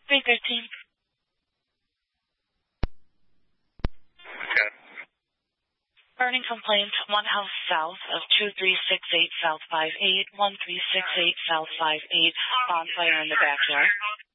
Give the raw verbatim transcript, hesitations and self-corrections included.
three thirteen. Okay. Burning complaint, one house south of two three six eight South five eight, one three six eight South five eight, bonfire in the backyard.